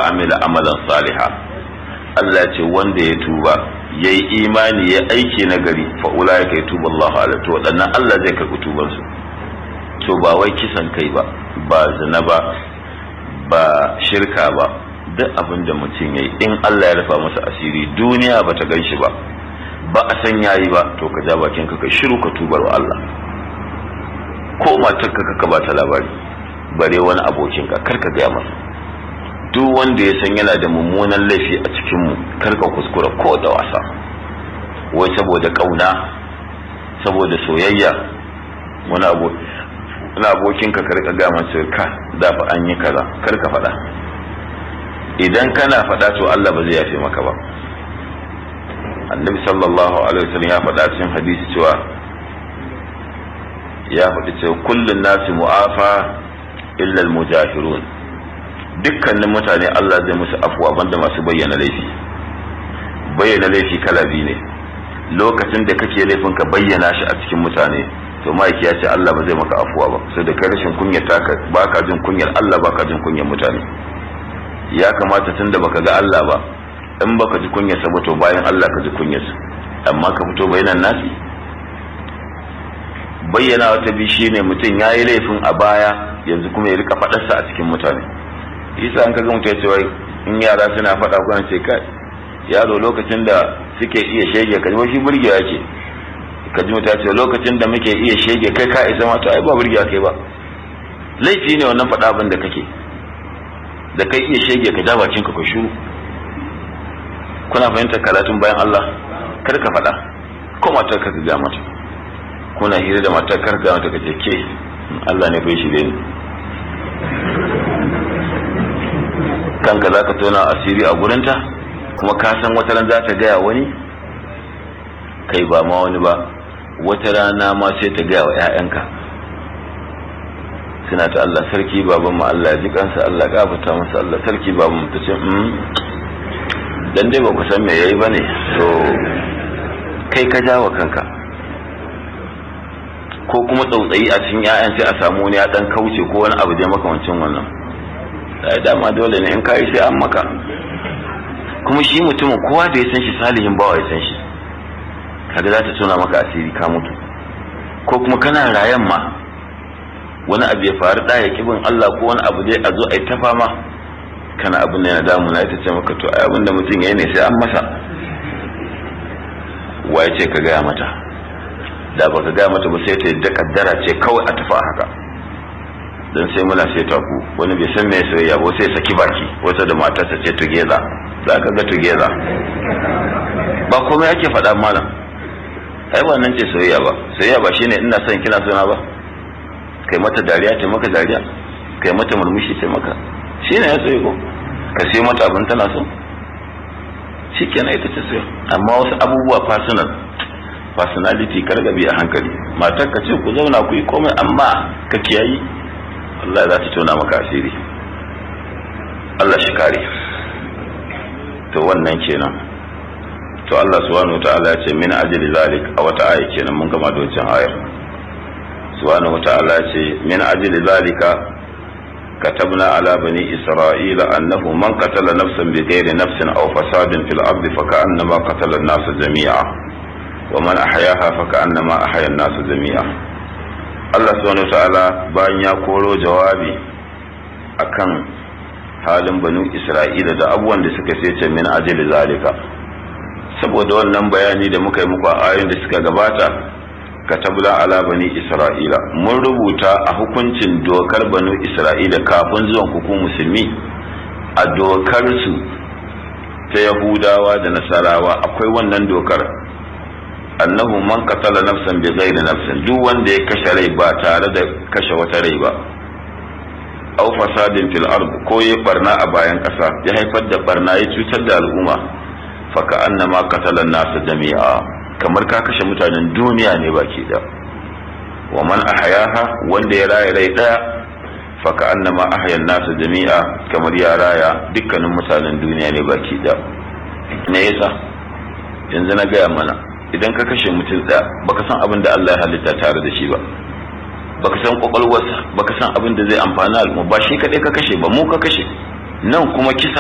amila amalan salihan Allah ce wanda ya tuba yayi imani ya aiki nagari fa ulaika yatubu Allahu alaihi to wadannan Allah zai karɓi tuban su to ba wai kisan kai ba zina ba shirka ba duk abin da mutum yayi in Allah ya rufa masa asiri duniya bata gan shi ba a san yayi ba to ka ja bakin ka shiru ka tubar wa Allah ko matarka ka ba ta labari bare wani abokin ka karka ga masa duk wanda ya san yana da mummunan laifi a cikin mu karka kuskura ko da wasa wai saboda kauna saboda soyayya wani abokin ka karka ga masa ka da fa an yi kaza karka faɗa idan kana faɗa to Allah ba zai yafe maka ba annabi sallallahu alaihi wasallam ya faɗa cikin hadisi cewa kullun nasi mu'afa illa al-mujahirun dukkanin mutane Allah zai musu afuwa banda masu bayyana laifi kala biyu ne lokacin da kake laifin ka bayyana shi a cikin mutane to ma'aiki ya ce Allah ba zai maka afuwa ba sai da kai rashin kunyar taka baka jin kunyar Allah baka jin kunyar mutane ya kamata tunda baka ga Allah ba in baka ji kunyarsa ba to bayan Allah ka ji kunyarsa amma ka fito bayanan nasi bayyana wata bi shine mutum yayi laifin a baya yanzu kuma ya rika fadarsa a cikin mutane yasa an kaga mutum ya ce wai in yara suna fada ko an ce kai yaro lokacin da suke iya shege ka ji shi burgewa yake ka ji mutum ya ce lokacin da muke iya shege kai ka isa ma to ai ba burgewa kai ba laifi ne wannan fada abin da kake da kai iya shege ka ja bakin ka shiru kuna fahimtar karatun bayan Allah kar ka faɗa ko matar ka ga mata kuna hira da matar kar ga mata kace ke Allah ne bai shi da ni kanka zaka tona asiri a gurinta kuma ka san wata ran za ta gaya wani kai ba ma wani ba wata rana ma sai ta gaya wa ƴaƴanka suna ta Allah sarki baban mu Allah ya ji kansa Allah ya gafarta masa Allah sarki baban mu tace dan dai ba ku san me yayi bane to kai ka jawo kanka ko kuma tsautsayi a cikin ƴaƴan sai a samu wani ya dan kauce ko wani abu da makamancin wannan sai dama dole ne in kai sai an maka kuma shi mutumin kowa da ya san shi salihin bawa ya san shi kaga za ta tona maka asiri ka mutu ko kuma kana rayan ma wani abu ya faru da ya kibin Allah ko wani abu dai a zo a yi ta fama kana abin da yana damuna ita ce maka to ai abin da mutum yayi ne sai an masa waye ce ka gaya mata da baka gaya mata ba sai ta yadda kaddara ce kawai a tafi haka dan sai muna sai ta ku wani bai san me soyayya ba sai saki baki wata da matarsa ce together za ka ga together ba komai ake faɗa malam ai ba nan ce soyayya ba shine ina son kina sona ba kai mata dariya ta maka dariya kai mata murmushi ta maka shine ya soyayya ko ka sai mata abin tana so shikenan ita ce soyayya amma wasu abubuwa personality ka riga bi a hankali matar ka ce ku zauna ku yi komai amma ka kiyayi Allah za ta tona maka asiri Allah shi kare to wannan kenan to Allah subhanahu wataala ya ce min ajli zalik a wata aya kenan mun gama da wancan ayar subhanahu wataala ya ce min ajli zalika katabna ala bani isra'ila annahu man qatala nafsan bighairi nafsin aw fasadin fil ardi faka'annama qatala an-nas jami'a wa man ahyaha faka'annama ahya an-nas jami'a Allah subhanahu wataala bayan ya koro jawabi akan halin banu isra'ila da abubuwan da suka sai min ajli zalika saboda wannan bayani da muka yi muku a ayoyin da suka gabata katabla ala bani isra'ila mun rubuta a hukuncin dokar banu isra'ila kafin zuwan ku musulmi a dokar su ta yahudawa da nasarawa akwai wannan dokar annahu man qatala nafsan bighairi nafsin duk wanda ya kashe rai ba tare da kashe wata rai ba aw fasadin fil ard ko ya barna a bayan kasa ya haifar da barna ya cutar da al'umma fa ka annama qatala an-nas jami'a kamar ka kashe mutanen duniya ne baki da wa man ahyaha wanda ya raya rai daya fa ka annama ahya an-nas jami'a kamar ya raya dukkanin mutanen duniya ne baki da me yasa yanzu na gaya mana idan ka kashe mutum daya baka san abin da Allah ya halitta tare da shi ba baka san kwakwalwarsa baka san abin da zai amfana al'umma ba shi kadai ka kashe ba mu ka kashe nan kuma kisa